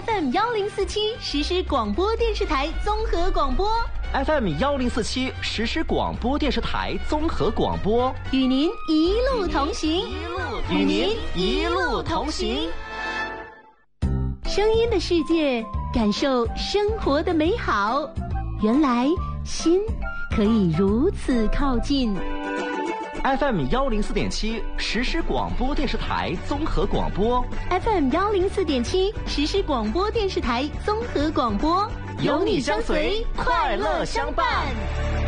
FM1047实时广播电视台综合广播。 FM1047实时广播电视台综合广播， 与您一路同行， 与您一路同行。 声音的世界，感受生活的美好。原来心可以如此靠近。 FM104.7实时广播电视台综合广播， FM104.7实时广播电视台综合广播， 有你相随，快乐相伴。